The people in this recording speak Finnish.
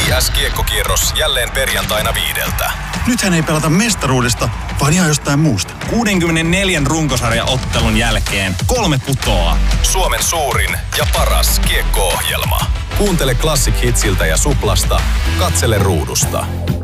IS-kiekkokierros jälleen perjantaina 5. Nythän ei pelata mestaruudesta, vaan ihan jostain muusta. 64 runkosarjaottelun jälkeen 3 putoaa. Suomen suurin ja paras kiekko-ohjelma. Kuuntele Classic Hitsiltä ja Suplasta. Katsele ruudusta.